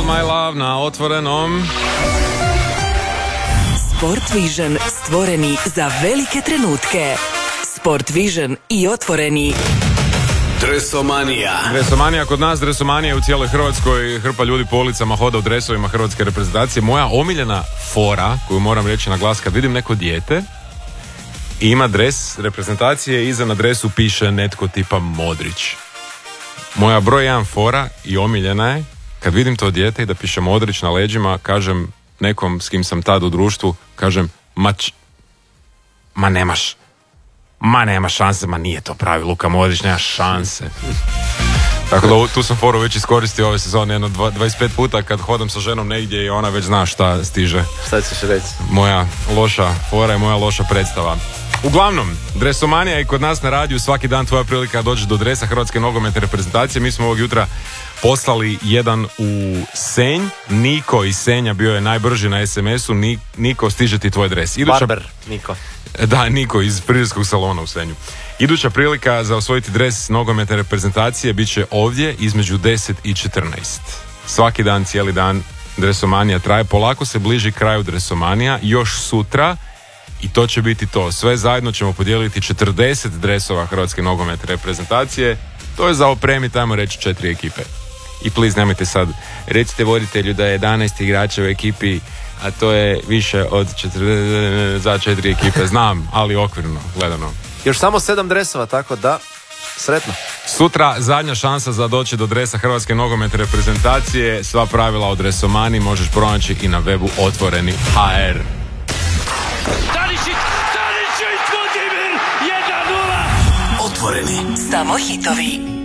My Love na Otvorenom. Sport Vision, stvoreni za velike trenutke. Sport Vision i Otvoreni. Dresomanija. Dresomanija kod nas, dresomanija u cijeloj Hrvatskoj. Hrpa ljudi po ulicama hoda u dresovima hrvatske reprezentacije. Moja omiljena fora, koju moram reći na glas kad vidim neko dijete i ima dres reprezentacije i iza na dresu piše netko tipa Modrić. Moja broj 1 fora i omiljena je kad vidim to dijete i da piše Modrić na leđima, kažem nekom s kim sam tad u društvu, kažem ma nema šanse, ma nije to pravi Luka Modrić, nema šanse. Tako da tu sam foru već iskoristio ove sezone jedno 25 puta kad hodam sa ženom negdje i ona već zna šta stiže. Šta ćeš reći? Moja loša fora i moja loša predstava. Uglavnom, dresomanija je kod nas na radiju, svaki dan tvoja prilika dođe do dresa hrvatske nogometne reprezentacije. Mi smo ovog jutra poslali jedan u Senj. Niko iz Senja bio je najbrži na SMS-u. Niko, stiže ti tvoj dres. Barber, Niko. Da, Niko iz frizerskog salona u Senju. Iduća prilika za osvojiti dres nogometne reprezentacije bit će ovdje između 10 i 14. Svaki dan, cijeli dan dresomanija traje. Polako se bliži kraju dresomanija. Još sutra, i to će biti to. Sve zajedno ćemo podijeliti 40 dresova hrvatske nogometne reprezentacije. To je za opremiti, ajmo reći, 4 ekipe. I please, nemojte sad, recite voditelju da je 11 igrača u ekipi, a to je više od 40 za 4 ekipe. Znam, ali okvirno gledano. Još samo 7 dresova, tako da sretno. Sutra zadnja šansa za doći do dresa hrvatske nogometne reprezentacije. Sva pravila o dresomani možeš pronaći i na webu Otvoreni HR. Stanišić, Vladimir, 1:0. Otvoreni. Samo hitovi.